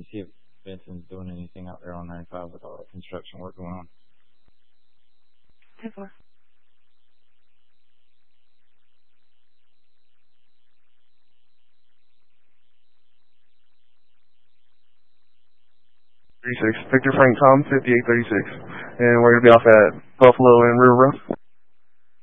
you see if Benson's doing anything out there on 95 with all that construction work going on. 10-4. 36. Victor Frank Tom, 5836. And we're going to be off at Buffalo and River Road.